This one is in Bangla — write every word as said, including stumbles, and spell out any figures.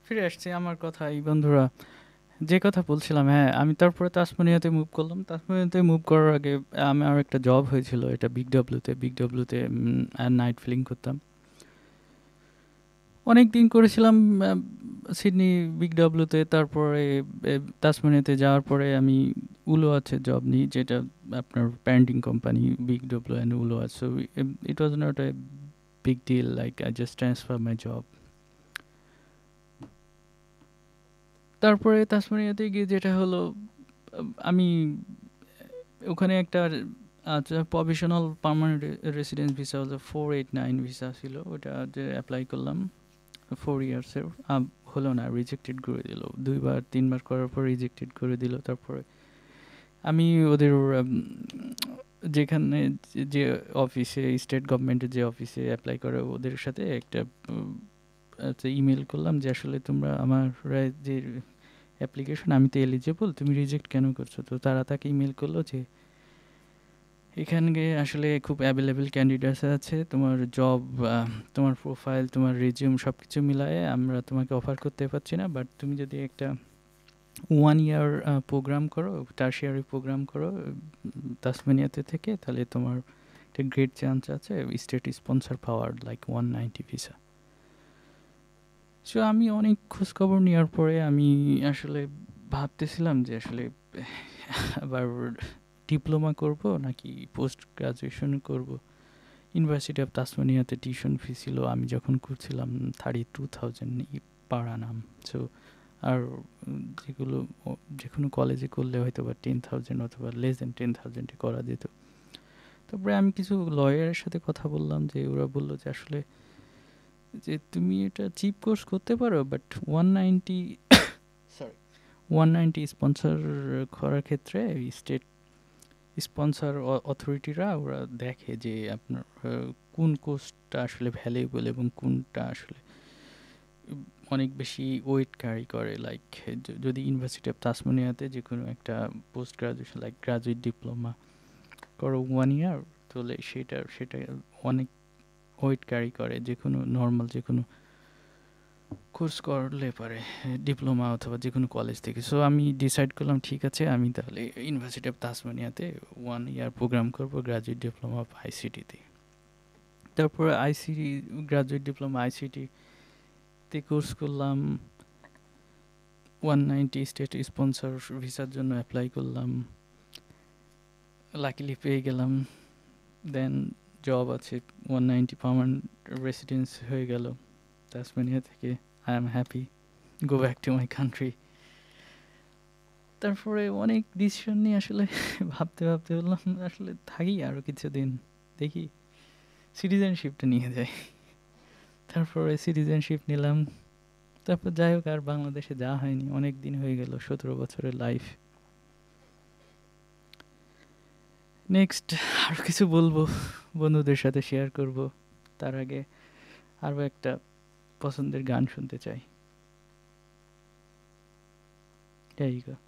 ফিরে আসছি আমার কথাই বন্ধুরা। যে কথা বলছিলাম, হ্যাঁ, আমি তারপরে তাসমানিয়াতে মুভ করলাম। তাসমানিয়াতে মুভ করার আগে আমার একটা জব হয়েছিল, এটা বিগ ডব্লিউতে। বিগ ডব্লিউতে আর নাইট ফিলিং করতাম। অনেক দিন করেছিলাম আহ, সিডনি বিগ ডব্লিউতে। তারপরে এ, তাসমানিয়াতে যাওয়ার পরে আমি উলো আছে জব নিই, যেটা আপনার parenting company big W and উলো আছে। So it was not a big deal, like I just transfer my job. তারপরে তাসমানিয়াতে গিয়ে যেটা হলো, আহ, আমি ওখানে একটা আচ্ছা প্রভিশনাল পার্মানেন্ট রেসিডেন্স ভিসা হলো ফোর এইট নাইন ভিসা ছিল, ওটা যে অ্যাপ্লাই করলাম ফোর ইয়ার্সের। হলো না, রিজেক্টেড করে দিল। দুইবার তিনবার করার পর রিজেক্টেড করে দিল। তারপরে আমি ওদের উম, যেখানে যে যে অফিসে, স্টেট গভর্নমেন্টের যে অফিসে অ্যাপ্লাই করে, ওদের সাথে একটা উম, আচ্ছা ইমেল করলাম যে আসলে তোমরা আমার রা- যে অ্যাপ্লিকেশন, আমি তো এলিজেবল, তুমি রিজেক্ট কেন করছো? তো তারা তাকে ইমেল করলো যে এখানে আসলে খুব অ্যাভেলেবেল ক্যান্ডিডেটস আছে, তোমার জব, তোমার প্রোফাইল, তোমার রিজিউম সব কিছু মিলায়ে আমরা তোমাকে অফার করতে পারছি না, বাট তুমি যদি একটা ওয়ান ইয়ার প্রোগ্রাম করো, টার্সিয়ারি প্রোগ্রাম করো উম, তাসমানিয়াতে থেকে, তাহলে তোমার একটা গ্রেট চান্স আছে স্টেট স্পন্সর পাওয়ার, like one ninety visa. So আমি অনেক খোঁজখবর নেওয়ার পরে আমি আসলে ভাবতেছিলাম যে আসলে আবার ডিপ্লোমা করব নাকি পোস্ট গ্রাজুয়েশন করব। ইউনিভার্সিটি অফ তাসমানিয়াতে টিউশন ফি ছিল আমি যখন করছিলাম thirty two thousand per Anam. So আর উম, যেগুলো ও- যে কোনো কলেজে করলে হয়তো বা টেন থাউজেন্ড অথবা লেস দেন টেন থাউজেন্ডে করা যেত। তারপরে আমি কিছু লয়ারের সাথে কথা বললাম, যে ওরা বললো যে আসলে যে তুমি এটা চিপ কোর্স করতে পারো, but one ninety sorry one ninety sponsor করার ক্ষেত্রে স্টেট স্পন্সর অথরিটিরা ওরা দেখে যে আপনার আহ, কোন কোর্সটা আসলে ভ্যালুয়েবল এবং কোনটা আসলে উম, অনেক বেশি ওয়েট ক্যারি করে। লাইক যদি ইউনিভার্সিটি অফ তাসমানিয়াতে যে কোনো একটা post graduation like graduate diploma করো ওয়ান ইয়ার, তাহলে সেটা সেটা অনেক ওয়েট ক্যারি করে যে কোনো নর্মাল যে কোনো কোর্স করলে পারে, ডিপ্লোমা অথবা যে কোনো কলেজ থেকে। সো আমি ডিসাইড করলাম ঠিক আছে, আমি তাহলে university of তাসমানিয়াতে one year programme করব গ্রাজুয়েট ডিপ্লোমা অফ আইসিটিতে। তারপরে আইসিটি গ্রাজুয়েট ডিপ্লোমা আইসিটিতে কোর্স করলাম, ওয়ান নাইনটি স্টেট স্পন্সর ভিসার জন্য অ্যাপ্লাই করলাম, লাকিলি পেয়ে গেলাম। দেন জব আছে, ওয়ান নাইনটি পার্মানেন্ট রেসিডেন্স হয়ে গেল তাসমানিয়া থেকে। I am happy, go back to my country. তারপরে অনেক ডিসিশন নিয়ে আসলে ভাবতে ভাবতে বললাম আসলে থাকি আরও কিছুদিন, দেখি সিটিজেনশিপটা নিয়ে যাই। তারপরে সিটিজেনশিপ নিলাম। তারপর যাই হোক, আর বাংলাদেশে যাওয়া হয়নি, অনেক দিন হয়ে গেল, সতেরো বছরের লাইফ। নেক্সট আরও কিছু বলবো, বন্ধুদের সাথে শেয়ার করব। তার আগে আরও একটা পছন্দের গান শুনতে চাই। এই